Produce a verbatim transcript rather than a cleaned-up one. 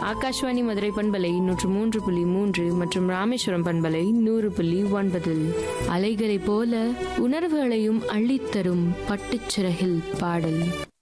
ஆகாஷ்வாணி மதுரை பண்பலை நூற்று மூன்று புள்ளி மூன்று மற்றும் ராமேஸ்வரம் பண்பலை நூறு புள்ளி ஒன்பதில் அலைகளை போல உணர்வுகளையும் அள்ளித்தரும் பட்டுச்சிறகில் பாடல்.